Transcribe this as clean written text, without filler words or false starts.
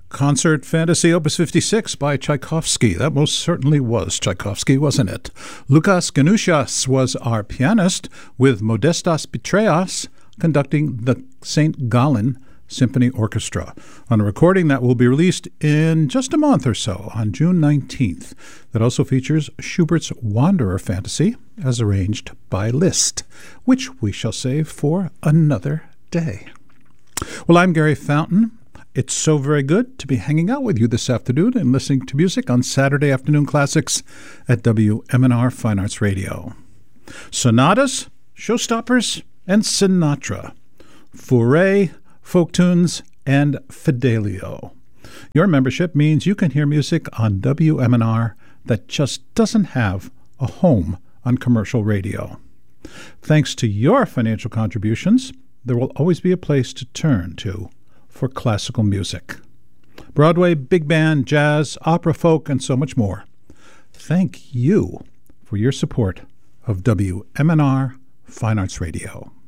Concert Fantasy Opus 56 by Tchaikovsky. That most certainly was Tchaikovsky, wasn't it? Lukas Ganushas was our pianist, with Modestas Petreas conducting the St. Gallen Symphony Orchestra on a recording that will be released in just a month or so, on June 19th. That also features Schubert's Wanderer Fantasy, as arranged by Liszt, which we shall save for another day. Well, I'm Gary Fountain. It's so very good to be hanging out with you this afternoon and listening to music on Saturday Afternoon Classics at WMNR Fine Arts Radio. Sonatas, Showstoppers, and Sinatra. Fauré, Folk Tunes, and Fidelio. Your membership means you can hear music on WMNR that just doesn't have a home on commercial radio. Thanks to your financial contributions, there will always be a place to turn to for classical music. Broadway, big band, jazz, opera, folk, and so much more. Thank you for your support of WMNR Fine Arts Radio.